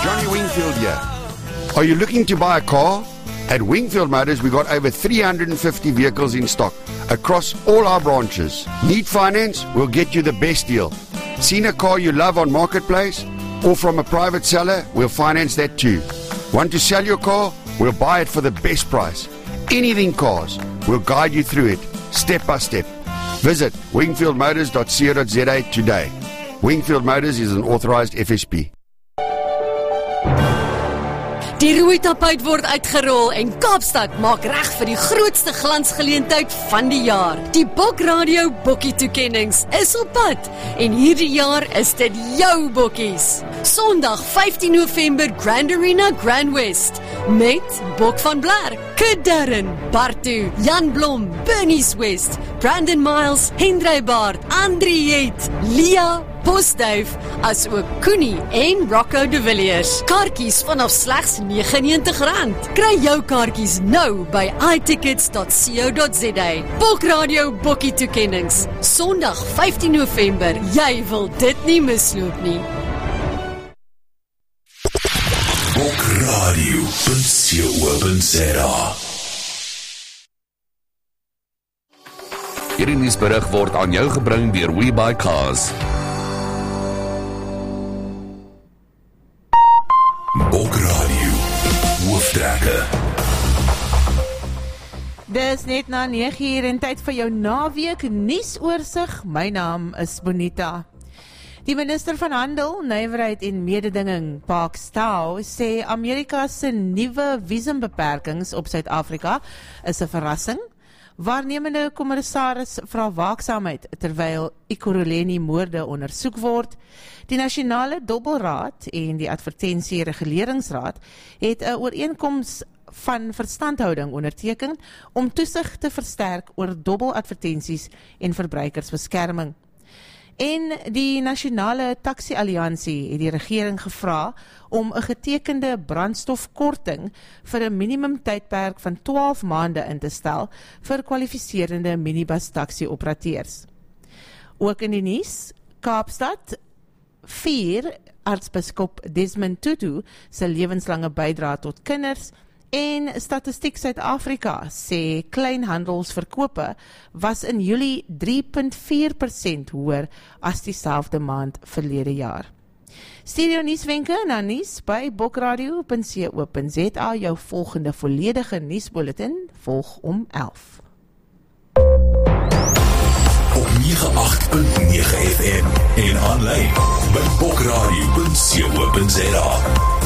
Johnny Wingfield here. Are you looking to buy a car? At Wingfield Motors, we got over 350 vehicles in stock across all our branches. Need finance? We'll get you the best deal. Seen a car you love on Marketplace? Or from a private seller? We'll finance that too. Want to sell your car? We'll buy it for the best price. Anything cars. We'll guide you through it, step by step. Visit wingfieldmotors.co.za today. Wingfield Motors is an authorized FSP. Die rooi tapuit word uitgerol en Kaapstad maak reg vir die grootste glansgeleentheid van die jaar. Die Bok Radio Bokkie toekennings is op pad en hierdie jaar is dit jou bokkies. Sondag 15 November Grand Arena Grand West met Bok van Blair, Kadarren, Bartu, Jan Blom, Bernie West, Brandon Miles, Hendrey Baard, Andriet, Lia Postduif, as ook Koenie en Rocco de Villiers. Kaartjies vanaf slegs R99. Kry jou kaartjies nou by itickets.co.za. Bok Radio Bokkie toekennings. Sondag 15 November. Jy wil dit nie misloop nie. Bokradio.co.za. Hierdie nuusberig word aan jou gebring deur WeBuyCars. Bokradio, hooftrekker. Dis net na 9:00 en tyd vir jou naweek nuusoorsig. My naam is Bonita. Die minister van Handel, Nywerheid en Mededinging, Park Staal, sê Amerika se nuwe visumbeperkings op Suid-Afrika is 'n verrassing. Waarnemende kommissaris vra waaksaamheid terwyl Ekurhuleni moorde ondersoek word. Die Nasionale Dobbelraad en die Advertensie Reguleringsraad het 'n ooreenkoms van verstandhouding onderteken om toesig te versterk oor dobbeladvertensies en verbruikersbeskerming. En die Nasionale Taxi Alliansie het die regering gevra om 'n getekende brandstofkorting vir 'n minimum tydperk van 12 maande in te stel vir kwalifiserende minibus taxi operateurs. Ook in die nuus, Kaapstad 4 aartsbiskop Desmond Tutu se lewenslange bydrae tot kinders en Statistiek Suid-Afrika sê kleinhandelsverkope was in Julie 3,4% hoër as dieselfde maand verlede jaar. Studio nuuswenke na nuus by bokradio.co.za. Jou volgende volledige nuusbulletin volg om 11. Op 98.9 FM en aanlyn by bokradio.co.za.